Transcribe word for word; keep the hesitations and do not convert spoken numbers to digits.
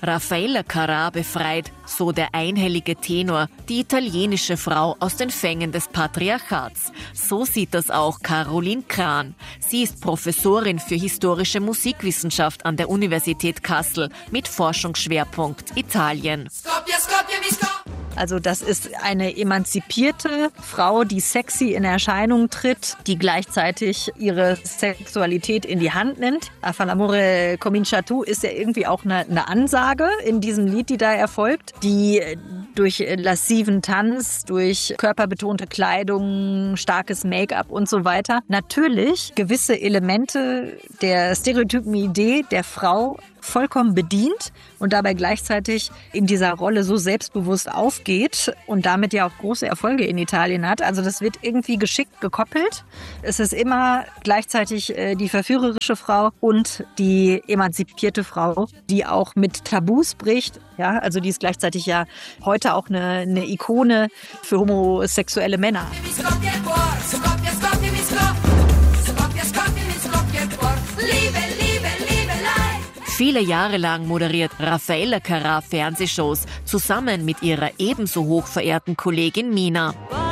Raffaella Carrà befreit, so der einhellige Tenor, die italienische Frau aus den Fängen des Patriarchats. So sieht das auch Caroline Kran. Sie ist Professorin für historische Musikwissenschaft an der Universität Kassel mit Forschungsschwerpunkt Italien. Also das ist eine emanzipierte Frau, die sexy in Erscheinung tritt, die gleichzeitig ihre Sexualität in die Hand nimmt. A fa l'amore comincia tu ist ja irgendwie auch eine, eine Ansage in diesem Lied, die da erfolgt, die durch lassiven Tanz, durch körperbetonte Kleidung, starkes Make-up und so weiter natürlich gewisse Elemente der stereotypen Idee der Frau vollkommen bedient und dabei gleichzeitig in dieser Rolle so selbstbewusst aufgeht und damit ja auch große Erfolge in Italien hat. Also das wird irgendwie geschickt gekoppelt. Es ist immer gleichzeitig äh, die verführerische Frau und die emanzipierte Frau, die auch mit Tabus bricht. Ja, also die ist gleichzeitig ja heute auch eine, eine Ikone für homosexuelle Männer. Viele Jahre lang moderiert Raffaella Carrà Fernsehshows zusammen mit ihrer ebenso hoch verehrten Kollegin Mina.